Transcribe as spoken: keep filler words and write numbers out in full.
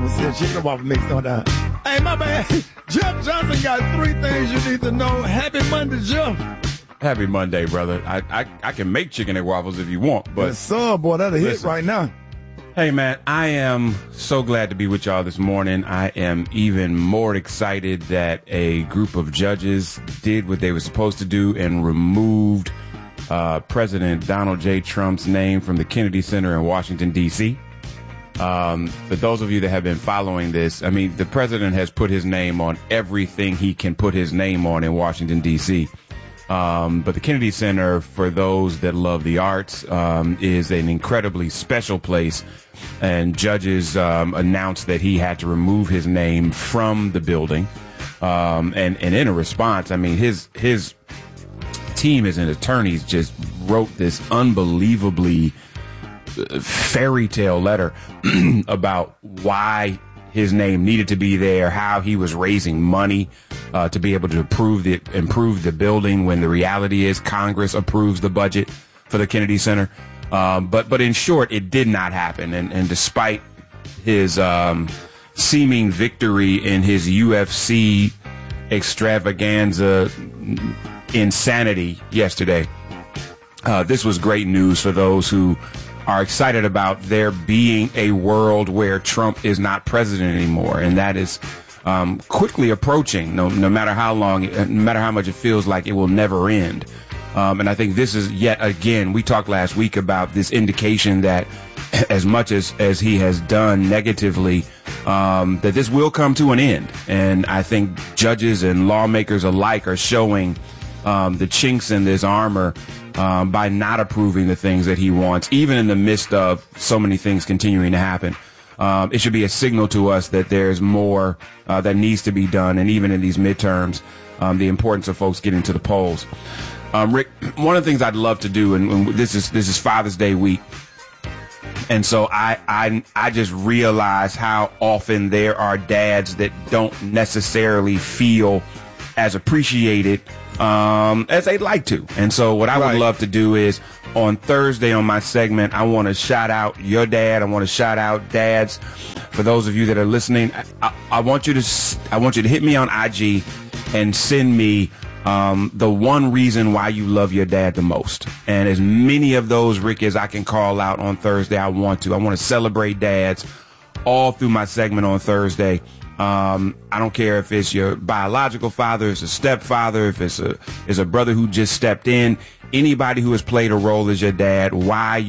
said chicken and waffle mix on down. Hey, my man, Jeff Johnson got three things you need to know. Happy Monday, Jeff. Happy Monday, brother. I, I I can make chicken and waffles if you want, but yes, sir, boy, that'll hit listen, right now. Hey, man, I am so glad to be with y'all this morning. I am even more excited that a group of judges did what they were supposed to do and removed uh, President Donald J. Trump's name from the Kennedy Center in Washington, D C Um, for those of you that have been following this, I mean, the president has put his name on everything he can put his name on in Washington, D C Um, but the Kennedy Center, for those that love the arts, um, is an incredibly special place. And judges um, announced that he had to remove his name from the building. Um, and, and in a response, I mean, his his team as an attorneys just wrote this unbelievably fairy tale letter about why his name needed to be there, how he was raising money uh, to be able to improve the improve the building when the reality is Congress approves the budget for the Kennedy Center. Um, but but in short, it did not happen. And, and despite his um, seeming victory in his U F C extravaganza insanity yesterday, uh, this was great news for those who are excited about there being a world where Trump is not president anymore, and that is um, quickly approaching. No, no matter how long, no matter how much it feels like it will never end. Um, and I think this is yet again. We talked last week about this indication that, as much as as he has done negatively, um, that this will come to an end. And I think judges and lawmakers alike are showing um, the chinks in this armor. Um, by not approving the things that he wants, even in the midst of so many things continuing to happen. Um, it should be a signal to us that there's more uh, that needs to be done. And even in these midterms, um, the importance of folks getting to the polls. Um, Rick, one of the things I'd love to do, and, and this is this is Father's Day week, and so I, I I just realize how often there are dads that don't necessarily feel as appreciated um, as they'd like to. And so what I right. would love to do is on Thursday on my segment, I want to shout out your dad. I want to shout out dads. For those of you that are listening, I, I, I want you to I want you to hit me on I G and send me um, the one reason why you love your dad the most. And as many of those, Rick, as I can call out on Thursday, I want to. I want to celebrate dads all through my segment on Thursday. Um, I don't care if it's your biological father, if it's a stepfather, if it's a, it's a brother who just stepped in, anybody who has played a role as your dad, why